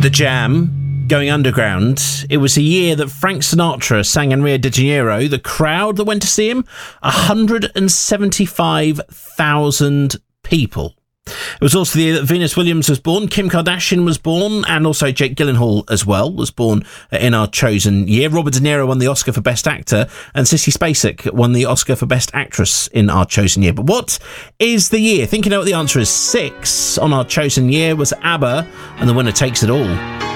The Jam, Going Underground. It was a year that Frank Sinatra sang in Rio de Janeiro. The crowd that went to see him, 175,000 people. It was also the year that Venus Williams was born, Kim Kardashian was born, and also Jake Gyllenhaal as well was born in our chosen year. Robert De Niro won the Oscar for Best Actor, and Sissy Spacek won the Oscar for Best Actress in our chosen year. But what is the year? Think you know what the answer is. 6 on our chosen year was ABBA, and the winner takes it all.